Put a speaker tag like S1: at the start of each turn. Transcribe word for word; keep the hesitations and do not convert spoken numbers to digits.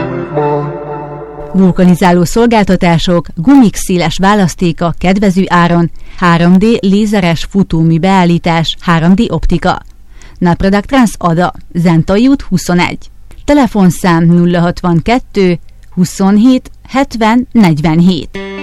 S1: Vulkanizáló szolgáltatások, gumik széles választéka kedvező áron, három dé lézeres futómű beállítás, három dé optika. Naprodak Trans Ada, Zentai út huszonegy. Telefonszám nulla hatvankettő huszonhét hetven negyvenhét.